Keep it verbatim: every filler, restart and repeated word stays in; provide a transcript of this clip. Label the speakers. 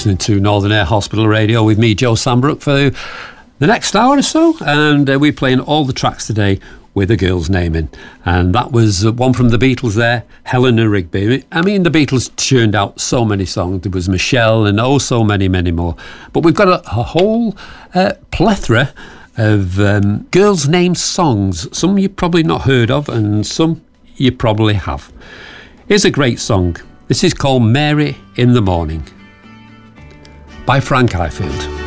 Speaker 1: listening to Northern Air Hospital Radio with me, Joe Sambrook, for the next hour or so. And uh, we're playing all the tracks today with a girl's name in. And that was uh, one from the Beatles there, Helena Rigby. I mean, the Beatles churned out so many songs. There was Michelle and oh, so many, many more. But we've got a, a whole uh, plethora of um, girls' name songs. Some you've probably not heard of and some you probably have. Here's a great song. This is called Mary in the Morning by Frank Highfield.